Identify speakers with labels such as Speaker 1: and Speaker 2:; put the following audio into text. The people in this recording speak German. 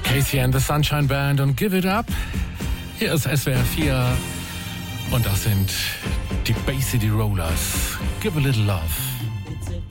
Speaker 1: Casey and the Sunshine Band und Give It Up. Hier ist SWR 4 und das sind die Bay City Rollers. Give a Little Love.